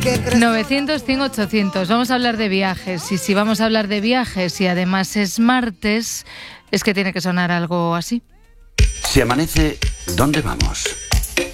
900, 100, 800. Vamos a hablar de viajes. Y si vamos a hablar de viajes y además es martes, es que tiene que sonar algo así. Si amanece, ¿dónde vamos?